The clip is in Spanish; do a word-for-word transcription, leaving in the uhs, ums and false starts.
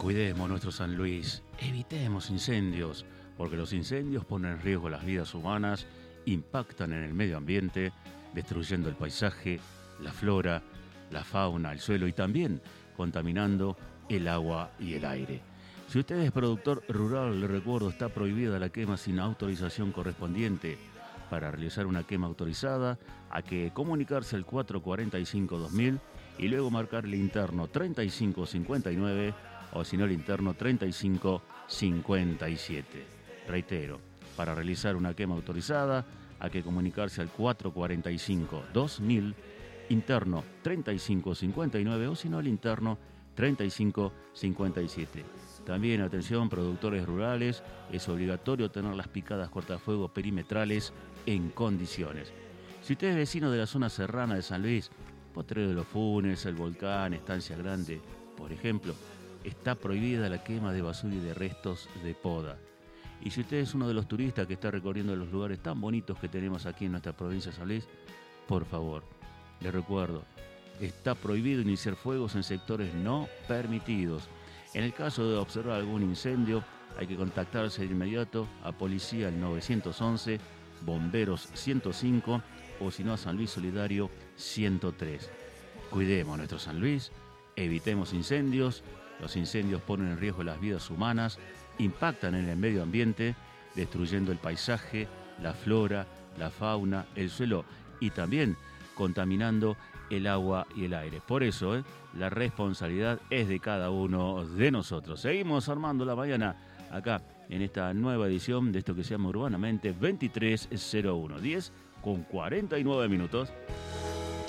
Cuidemos nuestro San Luis, evitemos incendios, porque los incendios ponen en riesgo las vidas humanas, impactan en el medio ambiente, destruyendo el paisaje, la flora, la fauna, el suelo y también contaminando el agua y el aire. Si usted es productor rural, le recuerdo, está prohibida la quema sin autorización correspondiente. Para realizar una quema autorizada, hay que comunicarse al cuatro cuarenta y cinco dos mil y luego marcar el interno treinta y cinco cincuenta y nueve o si no el interno treinta y cinco cincuenta y siete. Reitero, para realizar una quema autorizada, hay que comunicarse al cuatro cuarenta y cinco dos mil, interno treinta y cinco cincuenta y nueve o si no el interno treinta y cinco cincuenta y siete. También, atención, productores rurales, es obligatorio tener las picadas cortafuegos perimetrales en condiciones. Si usted es vecino de la zona serrana de San Luis, Potrero de los Funes, El Volcán, Estancia Grande, por ejemplo, está prohibida la quema de basura y de restos de poda. Y si usted es uno de los turistas que está recorriendo los lugares tan bonitos que tenemos aquí en nuestra provincia de San Luis, por favor, le recuerdo, está prohibido iniciar fuegos en sectores no permitidos. En el caso de observar algún incendio, hay que contactarse de inmediato a Policía al nueve once, Bomberos ciento cinco o si no a San Luis Solidario ciento tres. Cuidemos nuestro San Luis, evitemos incendios. Los incendios ponen en riesgo las vidas humanas, impactan en el medio ambiente, destruyendo el paisaje, la flora, la fauna, el suelo y también contaminando el agua y el aire. Por eso, ¿eh? la responsabilidad es de cada uno de nosotros. Seguimos armando la mañana acá en esta nueva edición de esto que se llama Urbanamente veintitrés cero uno, diez con cuarenta y nueve minutos.